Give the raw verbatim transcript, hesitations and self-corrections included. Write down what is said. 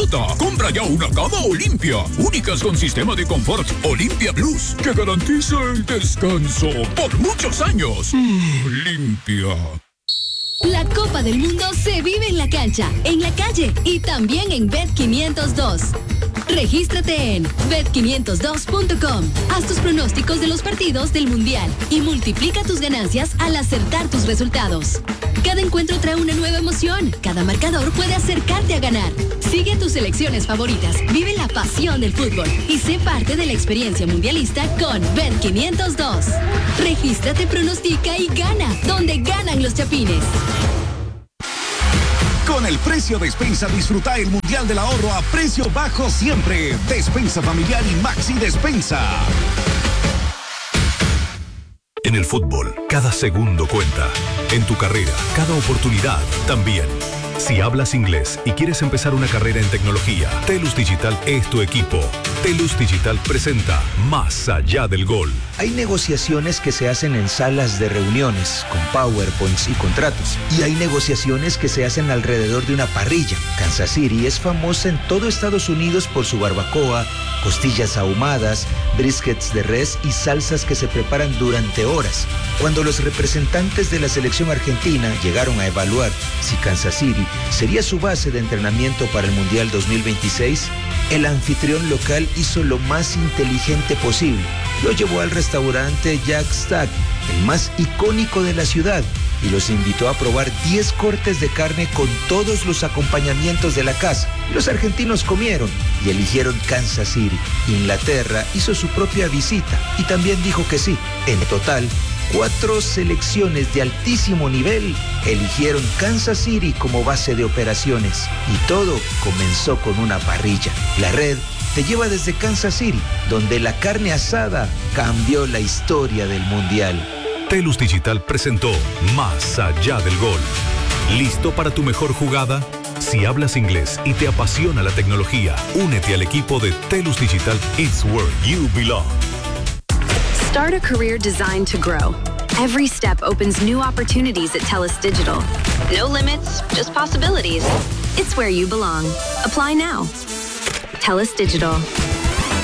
mascota. Compra ya una cama Olimpia, únicas con sistema de confort Olimpia Plus, que garantiza el descanso por muchos años. Limpia. La Copa del Mundo se vive en la cancha, en la calle y también en Bet quinientos dos. Regístrate en bet quinientos dos punto com. Haz tus pronósticos de los partidos del Mundial y multiplica tus ganancias al acertar tus resultados. Cada encuentro trae una nueva emoción. Cada marcador puede acercarte a ganar. Sigue tus selecciones favoritas, vive la pasión del fútbol y sé parte de la experiencia mundialista con Bet quinientos dos. Regístrate, pronostica y gana, donde ganan los chapines. Con el precio Despensa disfruta el Mundial del Ahorro a precio bajo siempre. Despensa familiar y Maxi Despensa. En el fútbol, cada segundo cuenta. En tu carrera, cada oportunidad también. Si hablas inglés y quieres empezar una carrera en tecnología, Telus Digital es tu equipo. Telus Digital presenta Más allá del gol. Hay negociaciones que se hacen en salas de reuniones, con PowerPoints y contratos. Y hay negociaciones que se hacen alrededor de una parrilla. Kansas City es famosa en todo Estados Unidos por su barbacoa, costillas ahumadas, briskets de res y salsas que se preparan durante horas. Cuando los representantes de la selección argentina llegaron a evaluar si Kansas City sería su base de entrenamiento para el Mundial dos mil veintiséis, el anfitrión local hizo lo más inteligente posible. Lo llevó al restaurante Jack Stack, el más icónico de la ciudad, y los invitó a probar diez cortes de carne con todos los acompañamientos de la casa. Los argentinos comieron y eligieron Kansas City. Inglaterra hizo su propia visita y también dijo que sí. En total, cuatro selecciones de altísimo nivel eligieron Kansas City como base de operaciones. Y todo comenzó con una parrilla. La red te lleva desde Kansas City, donde la carne asada cambió la historia del Mundial. Telus Digital presentó Más allá del gol. ¿Listo para tu mejor jugada? Si hablas inglés y te apasiona la tecnología, únete al equipo de Telus Digital. It's where you belong. Start a career designed to grow. Every step opens new opportunities at TELUS Digital. No limits, just possibilities. It's where you belong. Apply now. TELUS Digital.